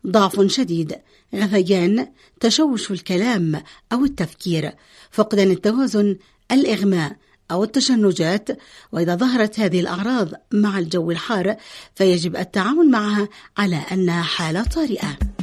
ضعف شديد، غثيان، تشوش الكلام أو التفكير، فقدان التوازن، الإغماء أو التشنجات. وإذا ظهرت هذه الأعراض مع الجو الحار فيجب التعامل معها على أنها حالة طارئة.